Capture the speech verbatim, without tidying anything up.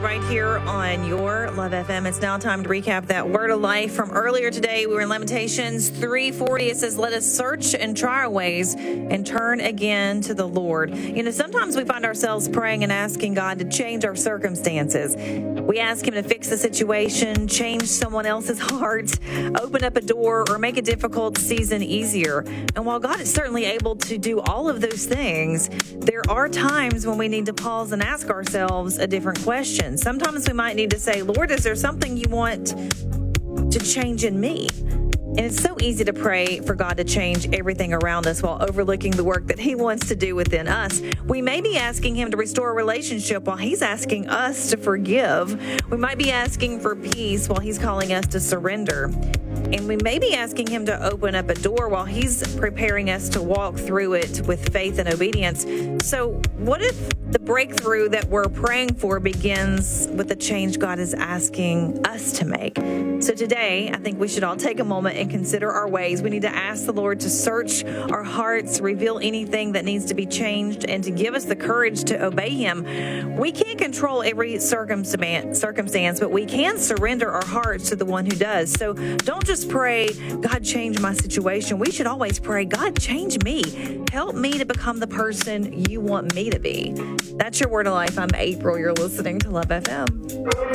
Right here on your Love F M. It's now time to recap that word of life from earlier today. We were in Lamentations three forty. It says, let us search and try our ways and turn again to the Lord. You know, sometimes we find ourselves praying and asking God to change our circumstances. We ask him to fix the situation, change someone else's heart, open up a door, or make a difficult season easier. And while God is certainly able to do all of those things, there are times when we need to pause and ask ourselves a different question. Sometimes we might need to say, Lord, is there something you want to change in me? And it's so easy to pray for God to change everything around us while overlooking the work that he wants to do within us. We may be asking him to restore a relationship while he's asking us to forgive. We might be asking for peace while he's calling us to surrender. And we may be asking him to open up a door while he's preparing us to walk through it with faith and obedience. So what if the breakthrough that we're praying for begins with the change God is asking us to make? So today, I think we should all take a moment and consider our ways. We need to ask the Lord to search our hearts, reveal anything that needs to be changed, and to give us the courage to obey him. We can't control every circumstance, but we can surrender our hearts to the one who does. So don't just pray, God, change my situation. We should always pray, God, change me. Help me to become the person you want me to be. That's your word of life. I'm April. You're listening to Love F M.